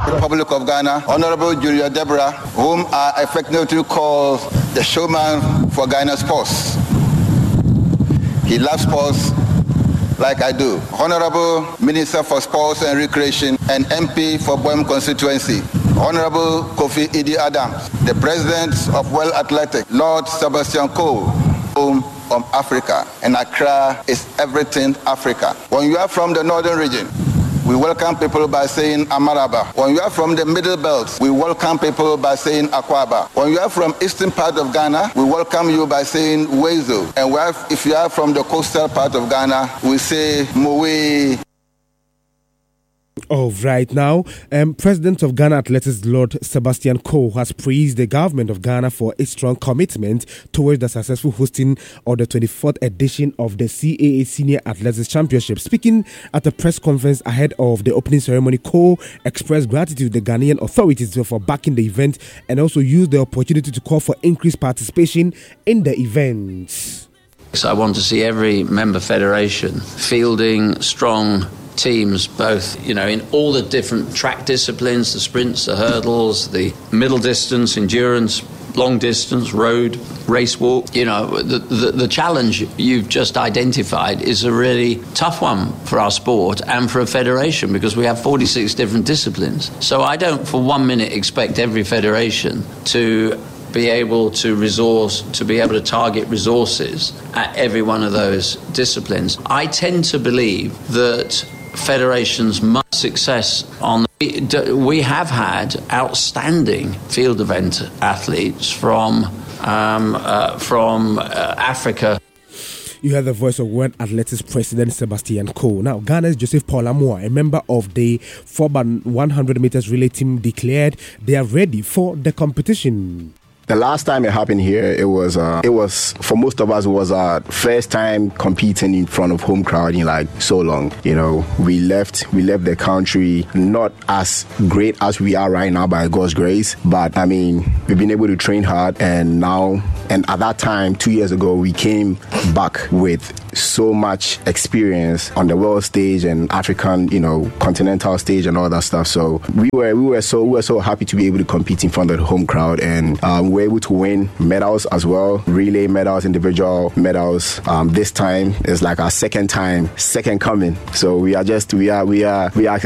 Republic of Ghana, Honorable Julia Deborah, whom I affectionately call the showman for Ghana sports. He loves sports like I do. Honorable Minister for Sports and Recreation and MP for Boem constituency, Honorable Kofi Idi Adams, the President of World Athletics, Lord Sebastian Coe, home of Africa, and Accra is everything Africa. When you are from the northern region, we welcome people by saying Amaraba. When you are from the middle belt, we welcome people by saying Akwaba. When you are from eastern part of Ghana, we welcome you by saying Wezo. And if you are from the coastal part of Ghana, we say Mowe. All right, now, President of Ghana Athletics, Lord Sebastian Coe, has praised the government of Ghana for its strong commitment towards the successful hosting of the 24th edition of the CAA Senior Athletics Championship. Speaking at a press conference ahead of the opening ceremony, Coe expressed gratitude to the Ghanaian authorities for backing the event and also used the opportunity to call for increased participation in the event. So I want to see every member federation fielding strong teams, both, in all the different track disciplines, the sprints, the hurdles, the middle distance, endurance, long distance, road, race walk. The challenge you've just identified is a really tough one for our sport and for a federation because we have 46 different disciplines. So I don't for 1 minute expect every federation to be able to target resources at every one of those disciplines. I tend to believe that federations must success on. We have had outstanding field event athletes from Africa. You heard the voice of World Athletics President Sebastian Coe. Now, Ghana's Joseph Paul Amoah, a member of the 4x100 meters relay team, declared they are ready for the competition. The last time it happened here, it was for most of us, it was our first time competing in front of home crowd in like so long. We left the country not as great as we are right now by God's grace, but we've been able to train hard, and at that time 2 years ago, we came back with so much experience on the world stage and African, continental stage and all that stuff. So we were so happy to be able to compete in front of the home crowd, and we're able to win medals as well, relay medals, individual medals. This time is like our second coming. So we are